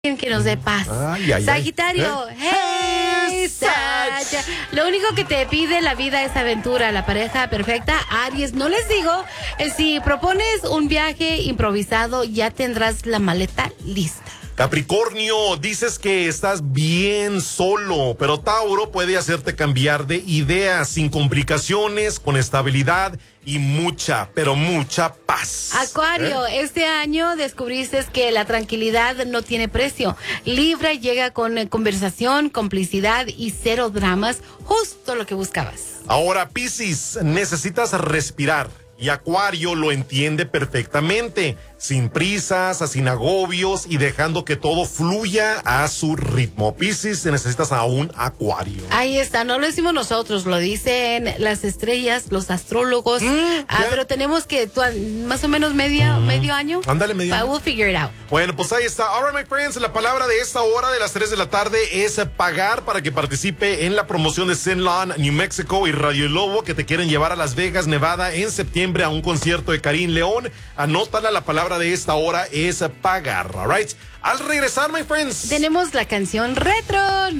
que nos dé paz. Sagitario, hey, Sag. Lo único que te pide la vida es aventura, la pareja perfecta. Aries, no les digo, si propones un viaje improvisado, ya tendrás la maleta lista. Capricornio, dices que estás bien solo, pero Tauro puede hacerte cambiar de idea sin complicaciones, con estabilidad y mucha, pero mucha paz. Acuario, este año descubriste que la tranquilidad no tiene precio. Libra llega con conversación, complicidad y cero dramas, justo lo que buscabas. Ahora, Piscis, necesitas respirar. Y Acuario lo entiende perfectamente, sin prisas, sin agobios y dejando que todo fluya a su ritmo. Piscis, necesitas a un Acuario. Ahí está, no lo decimos nosotros, lo dicen las estrellas, los astrólogos. Pero tenemos que más o menos medio año. Ándale, medio año. We'll figure it out. Bueno, pues ahí está. All right, my friends, la palabra de esta hora de las 3 de la tarde es pagar para que participe en la promoción de Zenlon, New Mexico y Radio Lobo, que te quieren llevar a Las Vegas, Nevada en septiembre a un concierto de Karim León. Anótala, la palabra de esta hora es pagar. All right. Al regresar, my friends, tenemos la canción retro.